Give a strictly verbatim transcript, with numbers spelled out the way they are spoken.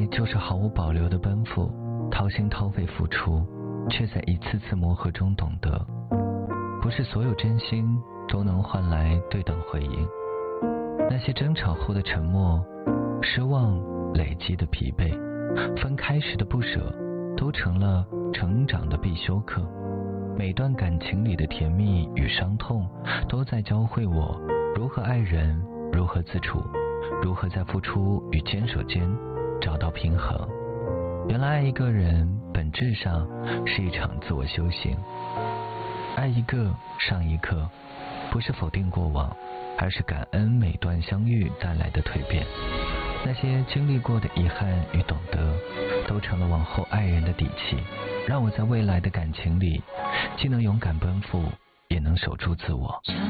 就是毫无保留的奔赴，掏心掏肺付出，却在一次次磨合中懂得，不是所有真心都能换来对等回应。那些争吵后的沉默，失望累积的疲惫，分开时的不舍，都成了成长的必修课。每段感情里的甜蜜与伤痛，都在教会我如何爱人，如何自处，如何在付出与坚守间找到平衡。原来爱一个人本质上是一场自我修行，爱一个上一课，不是否定过往，而是感恩每段相遇带来的蜕变。那些经历过的遗憾与懂得，都成了往后爱人的底气，让我在未来的感情里既能勇敢奔赴，也能守住自我。